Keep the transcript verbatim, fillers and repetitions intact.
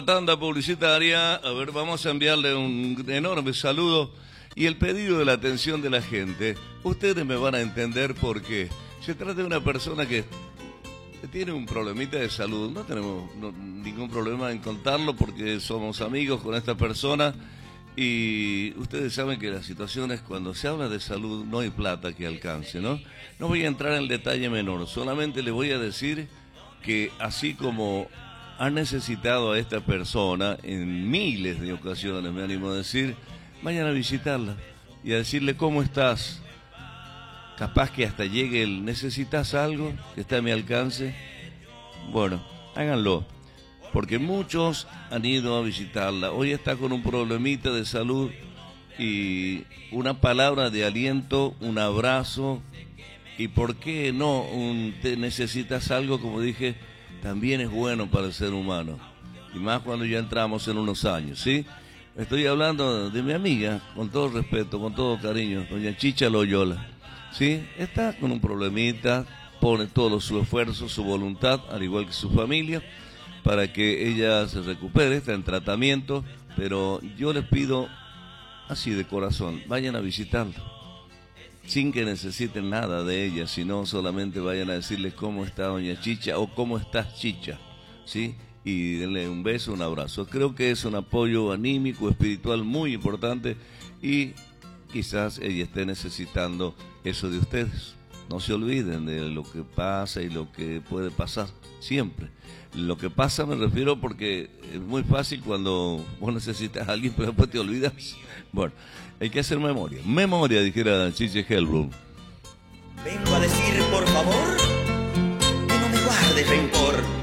Tanda publicitaria, a ver, vamos a enviarle un enorme saludo y el pedido de la atención de la gente. Ustedes me van a entender por qué. Se trata de una persona que tiene un problemita de salud. No tenemos no, ningún problema en contarlo porque somos amigos con esta persona y ustedes saben que las situaciones cuando se habla de salud no hay plata que alcance, ¿no? No voy a entrar en el detalle menor, solamente le voy a decir que así como ha necesitado a esta persona en miles de ocasiones, me animo a decir, vayan a visitarla y a decirle cómo estás. Capaz que hasta llegue el ¿necesitas algo que está a mi alcance? Bueno, háganlo, porque muchos han ido a visitarla. Hoy está con un problemita de salud y una palabra de aliento, un abrazo y por qué no, un te necesitas algo, como dije, también es bueno para el ser humano, y más cuando ya entramos en unos años, ¿sí? Estoy hablando de mi amiga, con todo respeto, con todo cariño, doña Chicha Loyola, ¿sí? Está con un problemita, pone todo su esfuerzo, su voluntad, al igual que su familia, para que ella se recupere, está en tratamiento, pero yo les pido, así de corazón, vayan a visitarla, sin que necesiten nada de ella, sino solamente vayan a decirles cómo está doña Chicha o cómo estás Chicha, ¿sí? Y denle un beso, un abrazo. Creo que es un apoyo anímico, espiritual muy importante y quizás ella esté necesitando eso de ustedes. No se olviden de lo que pasa y lo que puede pasar, siempre. Lo que pasa me refiero porque es muy fácil cuando vos necesitas a alguien, pero después te olvidas. Bueno, hay que hacer memoria. Memoria, dijera Chiche Hellblum. Vengo a decir, por favor, que no me guardes rencor.